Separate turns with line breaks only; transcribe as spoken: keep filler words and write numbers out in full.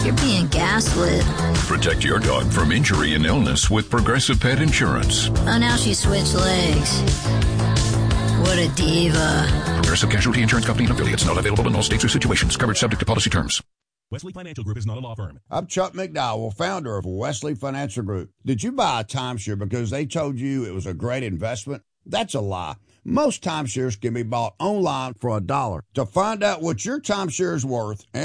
You're being gaslit.
Protect your dog from injury and illness with Progressive Pet Insurance.
Oh, now she switched legs. What a diva.
Progressive Casualty Insurance Company and affiliates. Not available in all states or situations. Coverage subject to policy terms.
Wesley Financial Group is not a law firm.
I'm Chuck McDowell, founder of Wesley Financial Group. Did you buy a timeshare because they told you it was a great investment? That's a lie. Most timeshares can be bought online for a dollar. To find out what your timeshare is worth and